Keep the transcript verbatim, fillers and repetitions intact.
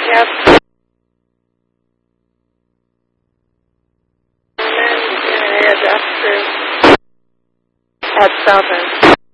Yep. And then, yeah, that's true. At Southern.